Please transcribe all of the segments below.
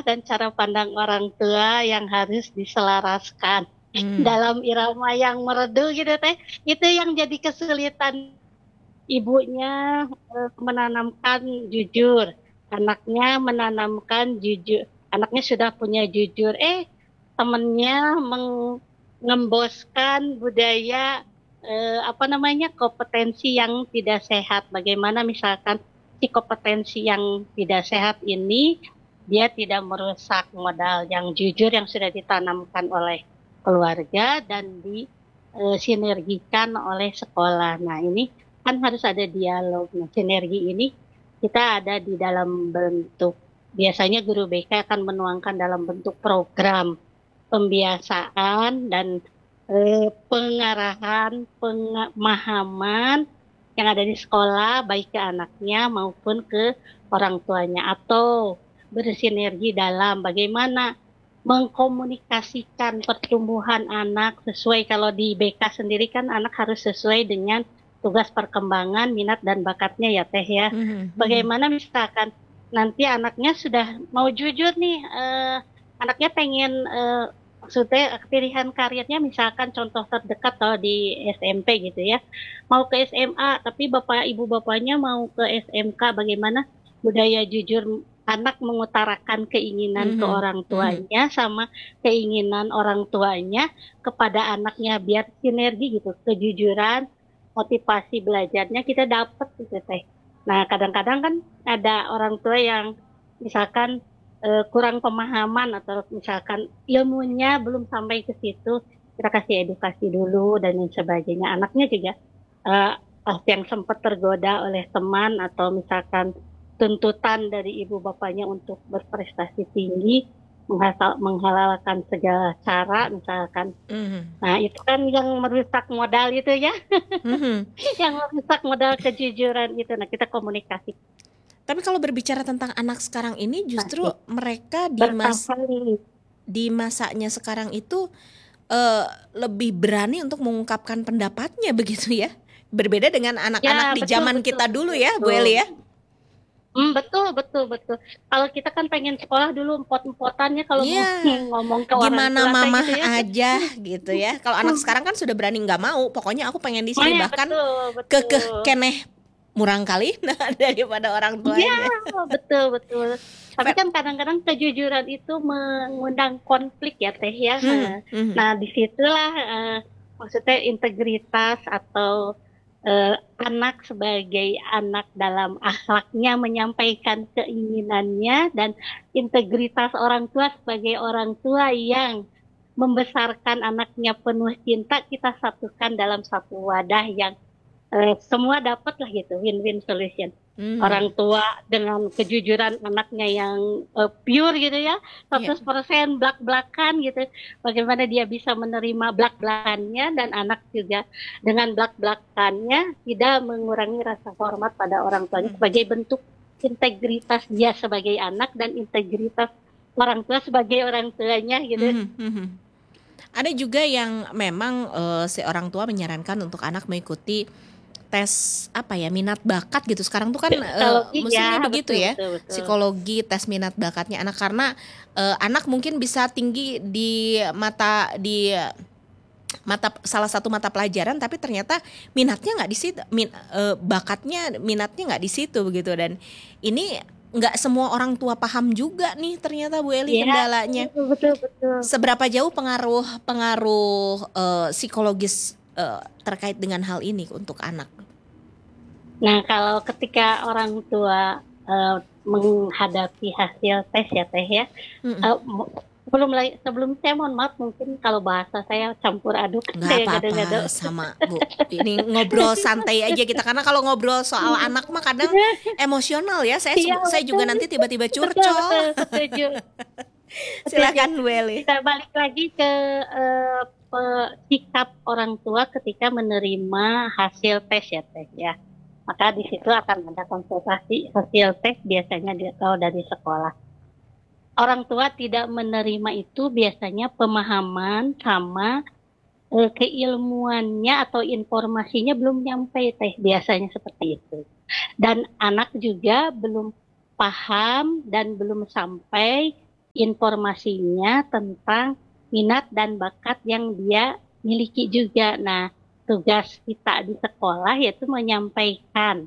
tua dan cara pandang orang tua yang harus diselaraskan dalam irama yang merdu gitu teh. Itu yang jadi kesulitan ibunya, menanamkan jujur, anaknya menanamkan jujur, anaknya sudah punya jujur, temennya mengemboskan budaya, apa namanya, kompetensi yang tidak sehat. Bagaimana misalkan si kompetensi yang tidak sehat ini dia tidak merusak modal yang jujur yang sudah ditanamkan oleh keluarga dan disinergikan oleh sekolah. Nah, ini kan harus ada dialog. Nah, sinergi ini kita ada di dalam bentuk, biasanya guru BK akan menuangkan dalam bentuk program pembiasaan dan pengarahan, pemahaman yang ada di sekolah, baik ke anaknya maupun ke orang tuanya, atau bersinergi dalam bagaimana mengkomunikasikan pertumbuhan anak sesuai. Kalau di BK sendiri kan anak harus sesuai dengan tugas perkembangan, minat dan bakatnya ya Teh ya. Bagaimana misalkan nanti anaknya sudah mau jujur nih, anaknya pengen, maksudnya pilihan karirnya misalkan contoh terdekat kalau di SMP gitu ya, mau ke SMA tapi bapak ibu bapaknya mau ke SMK, bagaimana budaya jujur anak mengutarakan keinginan ke orang tuanya sama keinginan orang tuanya kepada anaknya biar sinergi gitu, kejujuran, motivasi belajarnya kita dapat gitu Teh. Nah, kadang-kadang kan ada orang tua yang misalkan kurang pemahaman atau misalkan ilmunya belum sampai ke situ, kita kasih edukasi dulu dan lain sebagainya. Anaknya juga yang sempat tergoda oleh teman atau misalkan tuntutan dari ibu bapaknya untuk berprestasi tinggi, menghalalkan segala cara misalkan. Nah, itu kan yang merusak modal itu ya, yang merusak modal kejujuran itu. Nah, kita komunikasi Tapi kalau berbicara tentang anak sekarang ini, justru pasti mereka berkali. di masanya sekarang itu eh, lebih berani untuk mengungkapkan pendapatnya begitu ya. Berbeda dengan anak-anak Ya, di betul, zaman betul, kita dulu betul, ya, Bu betul. Eli ya. Betul, betul, betul. Kalau kita kan pengen sekolah dulu empot-empotannya kalau mau Iya, ngomong ke orang gimana tua teh mamah gitu ya. aja gitu ya. Kalau anak sekarang kan sudah berani nggak mau, pokoknya aku pengen di Oh sini, ya, bahkan betul, kekeh betul. keneh murang kali nah daripada orang Iya, tuanya. betul, betul. Tapi Feb. kan kadang-kadang kejujuran itu mengundang konflik ya, Teh ya. Hmm, hmm, Nah, disitulah maksudnya integritas atau eh, anak sebagai anak dalam akhlaknya menyampaikan keinginannya dan integritas orang tua sebagai orang tua yang membesarkan anaknya penuh cinta, kita satukan dalam satu wadah yang semua dapat lah gitu, win-win solution. hmm, Orang tua dengan kejujuran anaknya yang pure gitu ya, ya. 100% blak-blakan gitu. Bagaimana dia bisa menerima blak-blakannya dan anak juga dengan blak-blakannya tidak mengurangi rasa hormat pada orang tuanya sebagai bentuk integritas dia sebagai anak dan integritas orang tua sebagai orang tuanya gitu. Hmm, hmm, hmm. Ada juga yang memang si orang tua menyarankan untuk anak mengikuti tes apa ya, minat bakat gitu. Sekarang tuh kan Psikologi ya, musimnya begitu betul ya. betul betul. Psikologi, tes minat bakatnya anak, karena anak mungkin bisa tinggi di mata salah satu mata pelajaran, tapi ternyata minatnya nggak di situ, bakatnya minatnya nggak di situ begitu. Dan ini nggak semua orang tua paham juga nih ternyata, Bu Eli, Ya, kendalanya. betul betul. Seberapa jauh pengaruh pengaruh psikologis terkait dengan hal ini untuk anak? Nah, kalau ketika orang tua menghadapi hasil tes ya Teh ya, Mm-mm. eh, mo- sebelum saya mohon maaf mungkin kalau bahasa saya campur aduk Nggak kayak gado-gado. apa-apa, sama Bu. Ini ngobrol santai aja kita, karena kalau ngobrol soal anak mah kadang emosional ya. Saya Iya saya juga betul, nanti tiba-tiba betul curcol. betul setuju setuju. Silakan, Bu Eli. Kita balik lagi ke sikap orang tua ketika menerima hasil tes ya Teh ya. Maka di situ akan ada konsultasi hasil tes biasanya kalau dari sekolah. Orang tua tidak menerima itu biasanya pemahaman sama keilmuannya atau informasinya belum nyampe Teh, biasanya seperti itu. Dan anak juga belum paham dan belum sampai informasinya tentang minat dan bakat yang dia miliki juga. Nah, tugas kita di sekolah yaitu menyampaikan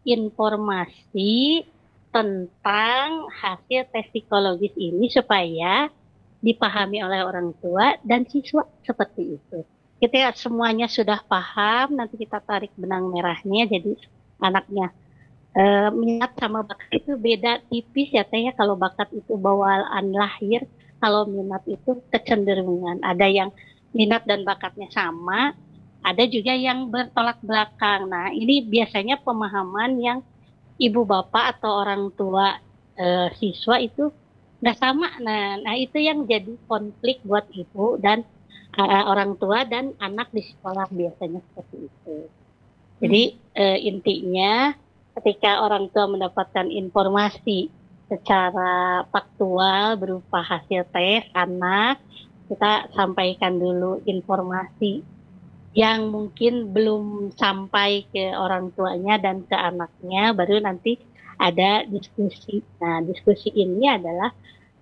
informasi tentang hasil tes psikologis ini supaya dipahami oleh orang tua dan siswa seperti itu. Kita semuanya sudah paham, nanti kita tarik benang merahnya jadi anaknya minat sama bakat itu beda tipis ya teh ya. Kalau bakat itu bawaan lahir, kalau minat itu kecenderungan. Ada yang minat dan bakatnya sama, ada juga yang bertolak belakang. Nah, ini biasanya pemahaman yang ibu bapak atau orang tua siswa itu nggak sama. Nah, itu yang jadi konflik buat ibu dan orang tua dan anak di sekolah biasanya seperti itu. Jadi intinya ketika orang tua mendapatkan informasi secara faktual berupa hasil tes anak, kita sampaikan dulu informasi yang mungkin belum sampai ke orang tuanya dan ke anaknya, baru nanti ada diskusi. Nah, diskusi ini adalah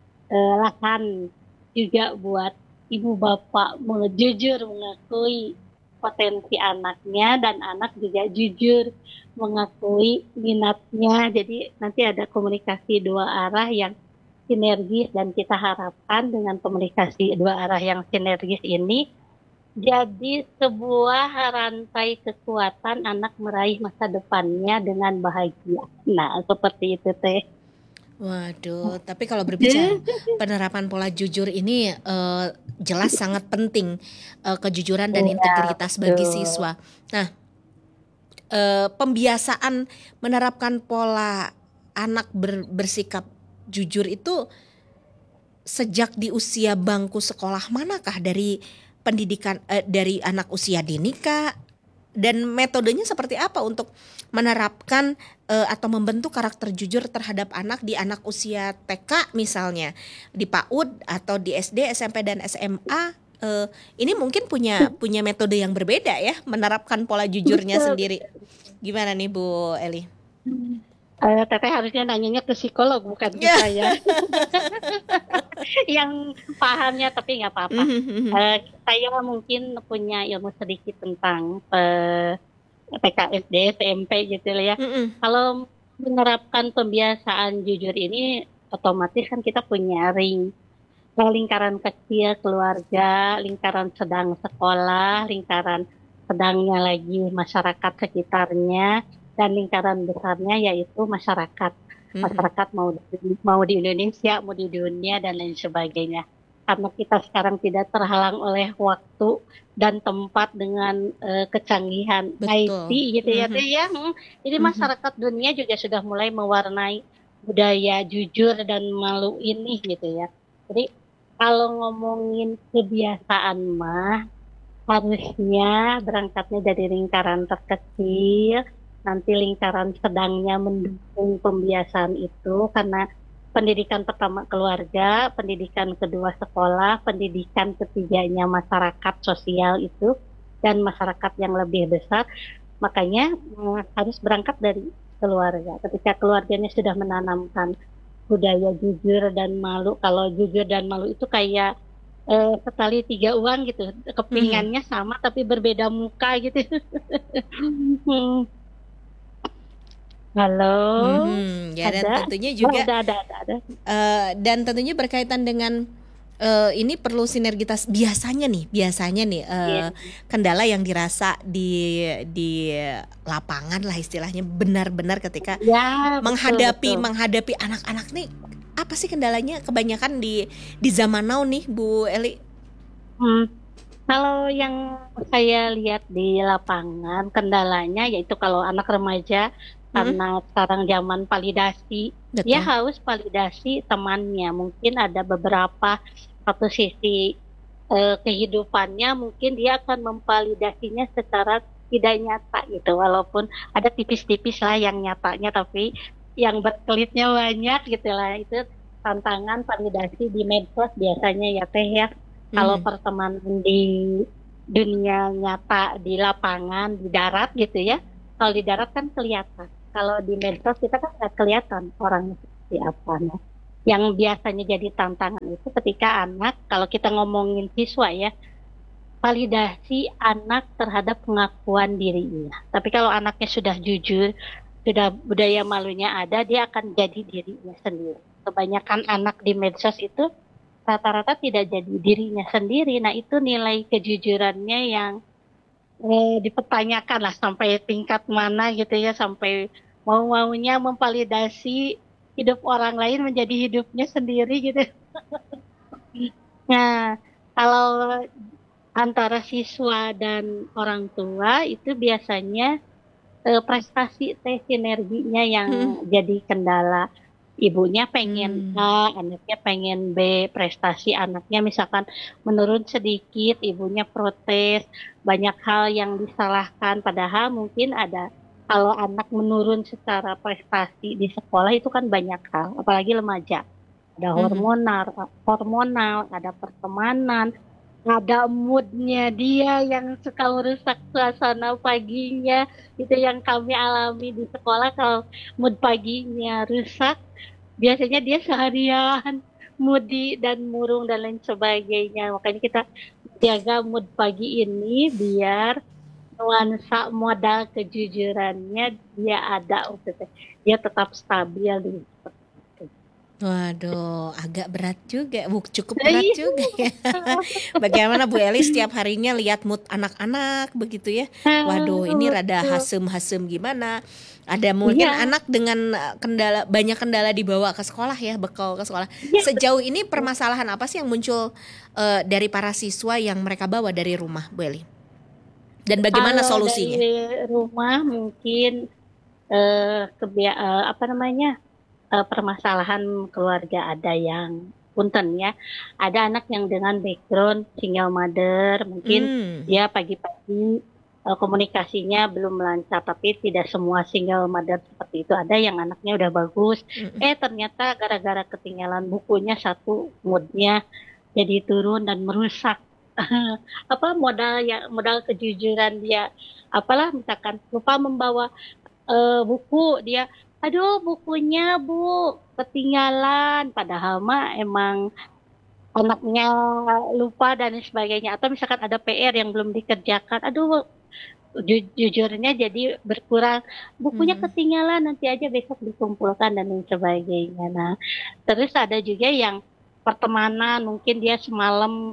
lahan juga buat ibu bapak jujur mengakui potensi anaknya dan anak juga jujur mengakui minatnya. Jadi nanti ada komunikasi dua arah yang sinergis dan kita harapkan dengan komunikasi dua arah yang sinergis ini jadi sebuah rantai kekuatan anak meraih masa depannya dengan bahagia. Nah, seperti itu teh. Waduh, tapi kalau berbicara penerapan pola jujur ini jelas sangat penting, kejujuran dan Iya, integritas bagi betul. siswa. Nah, pembiasaan menerapkan pola anak bersikap jujur itu sejak di usia bangku sekolah manakah, dari pendidikan dari anak usia dini kah? Dan metodenya seperti apa untuk menerapkan atau membentuk karakter jujur terhadap anak di anak usia TK misalnya, di PAUD atau di SD, SMP dan SMA? Ini mungkin punya metode yang berbeda ya menerapkan pola jujurnya Betul. sendiri. Gimana nih Bu Eli? Teteh harusnya nanyanya ke psikolog bukan ke saya. Yang pahamnya tapi nggak apa-apa. Saya mungkin punya ilmu sedikit tentang TK, SD, SMP gitu ya. Kalau menerapkan pembiasaan jujur ini otomatis kan kita punya lingkaran kecil keluarga, lingkaran sedang sekolah, lingkaran sedangnya lagi masyarakat sekitarnya, dan lingkaran besarnya yaitu masyarakat. Masyarakat mau di Indonesia, mau di dunia dan lain sebagainya. Karena kita sekarang tidak terhalang oleh waktu dan tempat dengan kecanggihan IT gitu ya teh ya. Jadi masyarakat dunia juga sudah mulai mewarnai budaya jujur dan malu ini gitu ya. Jadi kalau ngomongin kebiasaan mah harusnya berangkatnya dari lingkaran terkecil, nanti lingkaran sedangnya mendukung pembiasaan itu karena pendidikan pertama keluarga, pendidikan kedua sekolah, pendidikan ketiganya masyarakat sosial itu dan masyarakat yang lebih besar. Makanya harus berangkat dari keluarga. Ketika keluarganya sudah menanamkan budaya jujur dan malu, kalau jujur dan malu itu kayak sekali 3 uang gitu, kepingannya sama tapi berbeda muka gitu. Halo, Ya, dan ada? tentunya juga Ada. dan tentunya berkaitan dengan ini perlu sinergitas. Biasanya nih Iya. kendala yang dirasa di lapangan lah istilahnya, benar-benar ketika Ya, betul. menghadapi anak-anak nih, apa sih kendalanya kebanyakan di zaman now nih Bu Eli? Kalau yang saya lihat di lapangan, kendalanya yaitu kalau anak remaja, karena sekarang zaman validasi, dia Betul. harus validasi temannya. Mungkin ada beberapa satu sisi kehidupannya, mungkin dia akan memvalidasinya secara tidak nyata gitu. Walaupun ada tipis-tipis lah yang nyatanya, tapi yang berkelitnya banyak gitu lah. Itu tantangan validasi di medsos biasanya ya teh ya. Kalau pertemanan di dunia nyata, di lapangan, di darat gitu ya. Kalau di darat kan kelihatan. Kalau di medsos kita kan nggak kelihatan orangnya seperti apa. Nah, Yang biasanya jadi tantangan itu ketika anak, kalau kita ngomongin siswa ya, validasi anak terhadap pengakuan dirinya. Tapi kalau anaknya sudah jujur, sudah budaya malunya ada, dia akan jadi dirinya sendiri. Kebanyakan anak di medsos itu rata-rata tidak jadi dirinya sendiri. Nah, itu nilai kejujurannya yang dipertanyakan lah sampai tingkat mana gitu ya, sampai mau-maunya memvalidasi hidup orang lain menjadi hidupnya sendiri gitu. Nah, kalau antara siswa dan orang tua itu biasanya prestasi sinerginya yang Mm-mm. jadi kendala. Ibunya pengen Hmm. A, anaknya pengen B, prestasi anaknya misalkan menurun sedikit, ibunya protes, banyak hal yang disalahkan, padahal mungkin ada kalau anak menurun secara prestasi di sekolah itu kan banyak hal, apalagi remaja. Ada Mhm. hormonal, ada pertemanan, ada moodnya dia yang suka merusak suasana paginya. Itu yang kami alami di sekolah, kalau mood paginya rusak, biasanya dia seharian moody dan murung dan lain sebagainya. Makanya kita jaga mood pagi ini biar nuansa modal kejujurannya dia ada, maksudnya dia tetap stabil di seperti itu. Waduh, agak berat juga, cukup Nah, berat iya. juga ya. Bagaimana Bu Eli setiap harinya lihat mood anak-anak begitu ya? Waduh, ini rada Betul. hasem-hasem gimana? Ada mungkin Iya, anak dengan kendala, banyak kendala dibawa ke sekolah ya, bekal ke sekolah. iya Sejauh ini betul. permasalahan apa sih yang muncul dari para siswa yang mereka bawa dari rumah, Bu Eli? Dan bagaimana Kalau dari solusinya? rumah mungkin apa namanya, permasalahan keluarga ada yang punten ya. Ada anak yang dengan background single mother, mungkin Hmm. dia pagi-pagi komunikasinya belum lancar, tapi tidak semua single mother seperti itu. Ada yang anaknya udah bagus, Mm-mm. ternyata gara-gara ketinggalan bukunya satu, moodnya jadi turun dan merusak apa modal kejujuran dia, apalah misalkan lupa membawa buku, dia aduh bukunya bu ketinggalan, padahal mah emang anaknya lupa dan sebagainya, atau misalkan ada PR yang belum dikerjakan, aduh jujurnya jadi berkurang, bukunya Mm-mm. ketinggalan nanti aja besok dikumpulkan dan lain sebagainya. Nah, terus ada juga yang pertemanan, mungkin dia semalam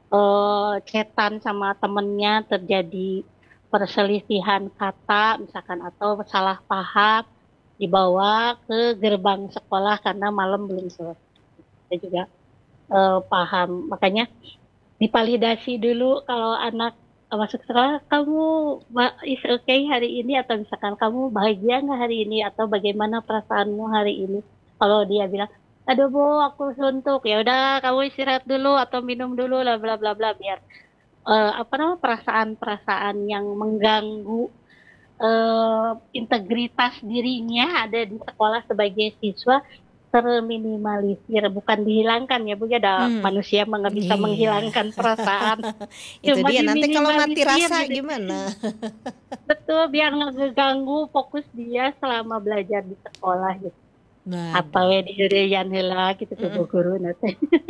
chatan sama temennya, terjadi perselisihan kata misalkan atau salah paham, dibawa ke gerbang sekolah karena malam belum selesai. Kita juga paham, makanya divalidasi dulu kalau anak masuk sekolah, kamu is okay hari ini, atau misalkan kamu bahagia nggak hari ini, atau bagaimana perasaanmu hari ini. Kalau dia bilang aduh bu aku suntuk, ya udah kamu istirahat dulu atau minum dulu lah bla bla bla, biar apa namanya, perasaan-perasaan yang mengganggu integritas dirinya ada di sekolah sebagai siswa terminimalisir, bukan dihilangkan ya bu, ya ada Hmm. manusia nggak bisa Iya. menghilangkan perasaan, Itu cuma dia nanti kalau mati diminimalisir rasa gitu. gimana? Betul, biar nggak ngeganggu fokus dia selama belajar di sekolah gitu. Apa Waduh. we di durian heula gitu ke bu Mm-mm. guru nanti.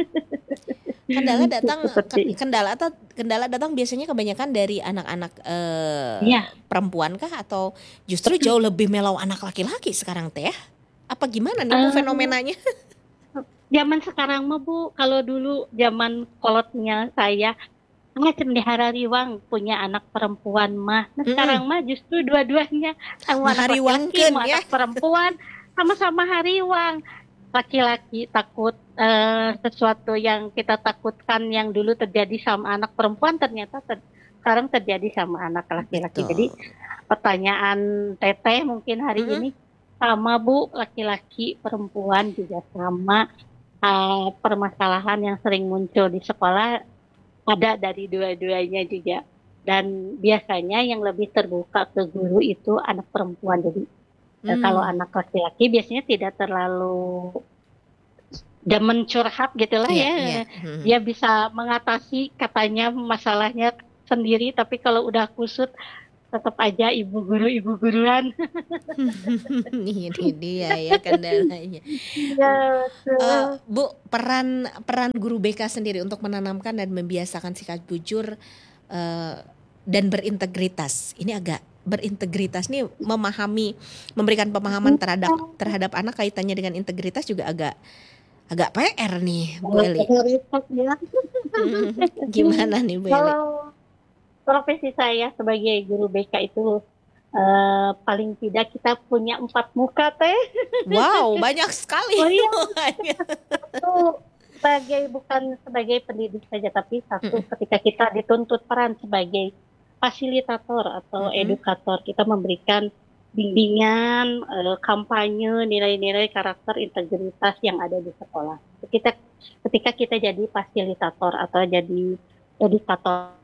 Kendala datang Seperti itu. kendala datang biasanya kebanyakan dari anak-anak Iya, perempuan kah atau justru jauh lebih melau anak laki-laki sekarang teh ya? Apa gimana nih Bu eh, fenomenanya? zaman sekarang mah bu, kalau dulu zaman kolotnya saya macam di Harariwang punya anak perempuan mah. Nah sekarang Mm-mm. mah justru dua-duanya, mau anak laki-laki, Ngahariwangkeun mau ya. anak perempuan, sama-sama hariwang. Laki-laki takut sesuatu yang kita takutkan yang dulu terjadi sama anak perempuan, ternyata sekarang terjadi sama anak laki-laki. Jadi Betul. pertanyaan Teteh mungkin hari Mm-mm. ini sama Bu, laki-laki perempuan juga sama. Permasalahan yang sering muncul di sekolah ada dari dua-duanya juga. Dan biasanya yang lebih terbuka ke guru itu anak perempuan. Jadi kalau Hmm. anak laki-laki biasanya tidak terlalu demen curhat gitulah Iya, iya. ya. Mm. Dia bisa mengatasi katanya masalahnya sendiri, tapi kalau udah kusut tetap aja ibu guruan. Ini dia ya kendalanya. Iya, betul. Bu, peran peran guru BK sendiri untuk menanamkan dan membiasakan sikap jujur eh, dan berintegritas. Ini agak berintegritas nih, memberikan pemahaman terhadap terhadap anak, kaitannya dengan integritas juga agak agak PR nih, Bu Eli. Otoritas ya. Gimana nih, Bu Eli? Kalau profesi saya sebagai guru BK itu paling tidak kita punya 4 muka teh. Wow, banyak sekali. Oh iya, Banyak. itu bukan sebagai pendidik saja, tapi satu ketika kita dituntut peran sebagai fasilitator atau edukator, kita memberikan bimbingan, kampanye, nilai-nilai karakter integritas yang ada di sekolah. Ketika kita jadi fasilitator atau jadi edukator,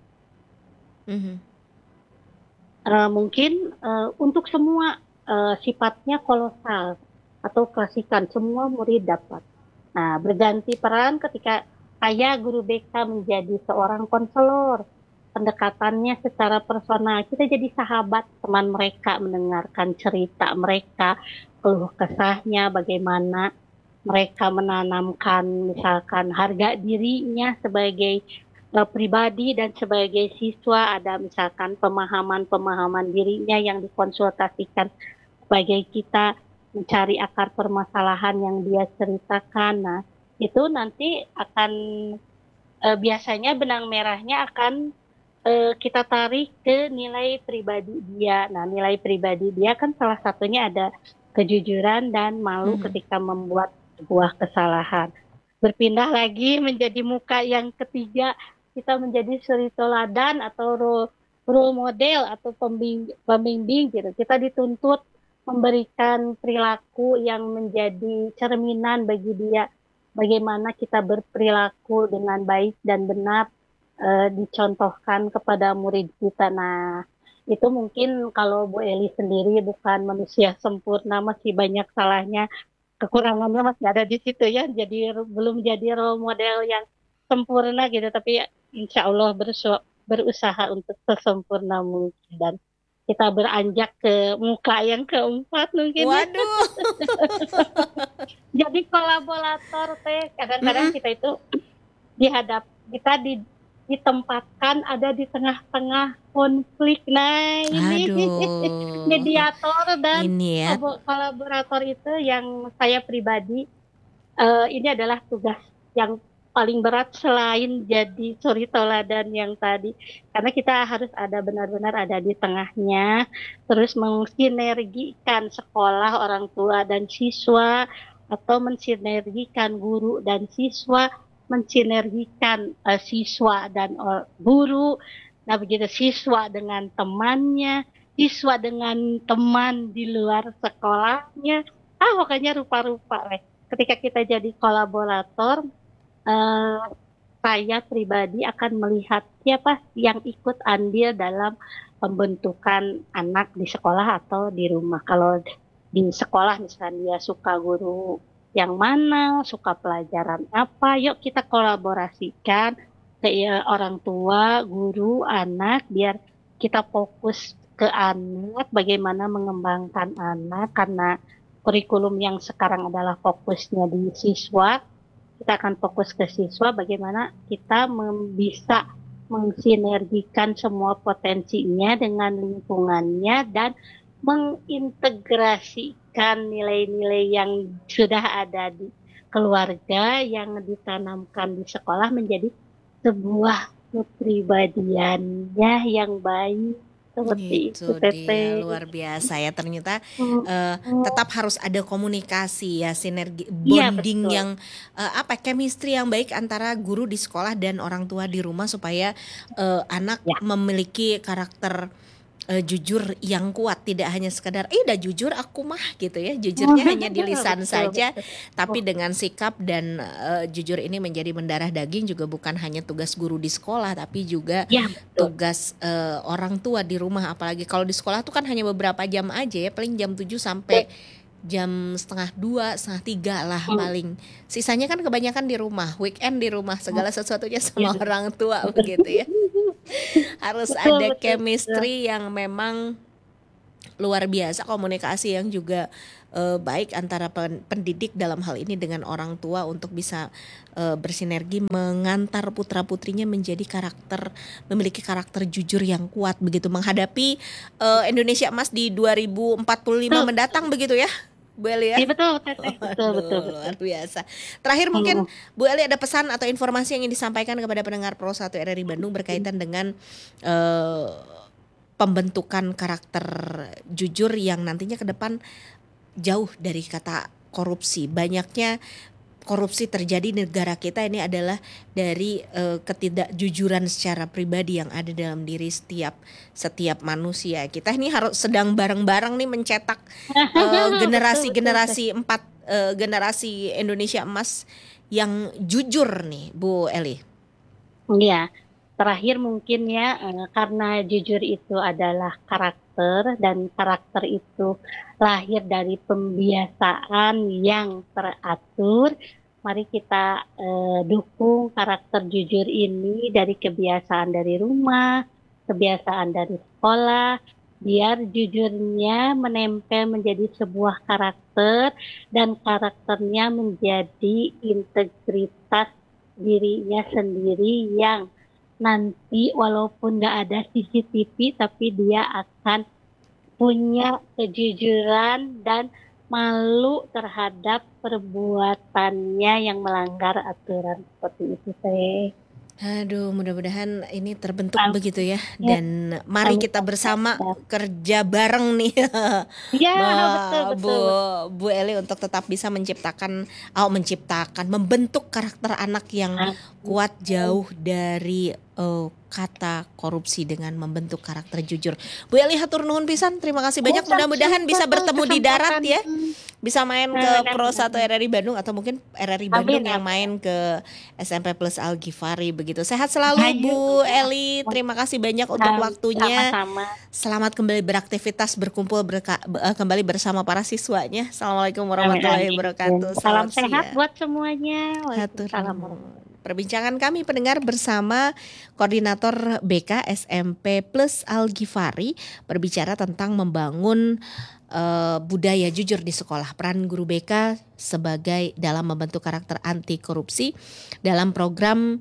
mungkin untuk semua sifatnya kolosal atau klasikan, semua murid dapat. Nah, berganti peran ketika saya guru BK menjadi seorang konselor, pendekatannya secara personal, kita jadi sahabat teman mereka, mendengarkan cerita mereka, keluh kesahnya, bagaimana mereka menanamkan misalkan harga dirinya sebagai pribadi dan sebagai siswa, ada misalkan pemahaman dirinya yang dikonsultasikan sebagai kita mencari akar permasalahan yang dia ceritakan. Nah, itu nanti akan biasanya benang merahnya akan kita tarik ke nilai pribadi dia. Nah, nilai pribadi dia kan salah satunya ada kejujuran dan malu ketika membuat sebuah kesalahan. Berpindah lagi menjadi muka yang ketiga, kita menjadi suri teladan atau role model atau pembimbing gitu. Kita dituntut memberikan perilaku yang menjadi cerminan bagi dia, bagaimana kita berperilaku dengan baik dan benar, dicontohkan kepada murid kita. Nah, itu mungkin kalau Bu Eli sendiri bukan manusia sempurna, masih banyak salahnya, kekurangannya masih ada di situ ya, jadi belum jadi role model yang sempurna gitu, tapi insya Allah berusaha untuk sesempurna mungkin, dan kita beranjak ke muka yang keempat mungkin. Waduh. Jadi kolaborator teh, kadang-kadang kita itu kita ditempatkan ada di tengah-tengah konflik. Nah, ini mediator dan ini ya. Kolaborator itu yang saya pribadi, ini adalah tugas yang paling berat selain jadi suri teladan yang tadi, karena kita harus benar-benar ada di tengahnya, terus mensinergikan sekolah, orang tua dan siswa, atau mensinergikan guru dan siswa, mensinergikan siswa dan guru. Nah, begitu siswa dengan temannya, siswa dengan teman di luar sekolahnya, pokoknya rupa-rupa. Ketika kita jadi kolaborator, saya pribadi akan melihat siapa yang ikut andil dalam pembentukan anak di sekolah atau di rumah. Kalau di sekolah misalnya dia suka guru yang mana, suka pelajaran apa, yuk kita kolaborasikan ke orang tua, guru, anak, biar kita fokus ke anak, bagaimana mengembangkan anak, karena kurikulum yang sekarang adalah fokusnya di siswa. Kita akan fokus ke siswa, bagaimana kita bisa mensinergikan semua potensinya dengan lingkungannya dan mengintegrasikan nilai-nilai yang sudah ada di keluarga yang ditanamkan di sekolah menjadi sebuah kepribadiannya yang baik. Seperti itu dia, luar biasa ya, ternyata tetap harus ada komunikasi ya, sinergi, bonding yang chemistry yang baik antara guru di sekolah dan orang tua di rumah, supaya anak memiliki karakter jujur yang kuat, tidak hanya sekadar udah jujur aku mah gitu ya, jujurnya hanya di lisan saja, tapi dengan sikap dan jujur ini menjadi mendarah daging, juga bukan hanya tugas guru di sekolah, tapi juga tugas orang tua di rumah. Apalagi kalau di sekolah tuh kan hanya beberapa jam aja ya, paling jam 7 sampai jam setengah 2, setengah 3 lah paling. Sisanya kan kebanyakan di rumah, weekend di rumah, segala sesuatunya sama orang tua begitu ya. Harus Betul, ada betul, betul. chemistry yang memang luar biasa, komunikasi yang juga baik antara pendidik dalam hal ini dengan orang tua untuk bisa bersinergi mengantar putra-putrinya menjadi memiliki karakter jujur yang kuat begitu menghadapi Indonesia Emas di 2045 Betul, betul. mendatang begitu ya, Bu Eli ya. Iya betul, Teteh. Betul, betul, Aduh, betul. luar biasa. Terakhir mungkin Mm-mm. Bu Eli ada pesan atau informasi yang ingin disampaikan kepada pendengar Pro 1 RRI Bandung berkaitan dengan eh, pembentukan karakter jujur yang nantinya ke depan jauh dari kata korupsi. Banyaknya korupsi terjadi di negara kita ini adalah dari ketidakjujuran secara pribadi yang ada dalam diri setiap manusia. Kita ini harus sedang bareng-bareng nih mencetak Betul, betul, Teh. generasi empat, generasi Indonesia emas yang jujur nih, Bu Eli. Iya, terakhir mungkin ya, karena jujur itu adalah karakter dan karakter itu lahir dari pembiasaan yang teratur. Mari kita dukung karakter jujur ini dari kebiasaan dari rumah, kebiasaan dari sekolah, biar jujurnya menempel menjadi sebuah karakter dan karakternya menjadi integritas dirinya sendiri yang nanti walaupun nggak ada CCTV tapi dia akan punya kejujuran dan malu terhadap perbuatannya yang melanggar aturan seperti itu teh. Aduh, mudah-mudahan ini terbentuk Amin. begitu ya. Ya, Dan mari amin, kita amin, bersama amin. kerja bareng nih, Ya, betul, Bu betul, betul. Bu Eli untuk tetap bisa membentuk karakter anak yang kuat jauh dari kata korupsi dengan membentuk karakter jujur. Bu Eli hatur nuhun pisan, terima kasih banyak. Mudah-mudahan bisa bertemu di darat Kesempatan. ya. Bisa main ke Pro Benar-benar. 1 RRI Bandung atau mungkin RRI Amin, Bandung yang amin. main ke SMP Plus Al Ghifari begitu. Sehat selalu Ayo, Bu ya. Eli. Terima kasih banyak untuk waktunya. Sama-sama. Selamat kembali beraktivitas berkumpul kembali bersama para siswanya. Assalamualaikum Amin, warahmatullahi amin. wabarakatuh. Salam Selamat sehat siang. buat semuanya. Hatur Waalaikumsalam. nuhun. Perbincangan kami pendengar bersama Koordinator BK SMP Plus Al Ghifari berbicara tentang membangun budaya jujur di sekolah, peran guru BK sebagai dalam membentuk karakter anti korupsi dalam program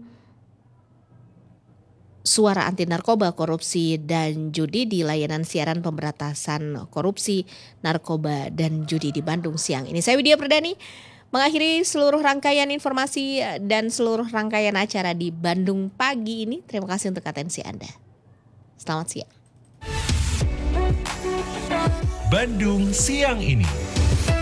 Suara Anti Narkoba, Korupsi dan Judi di layanan siaran pemberantasan korupsi, narkoba dan judi di Bandung siang ini. Saya Widya Perdani mengakhiri seluruh rangkaian informasi dan seluruh rangkaian acara di Bandung pagi ini. Terima kasih untuk atensi Anda. Selamat siang. Bandung siang ini.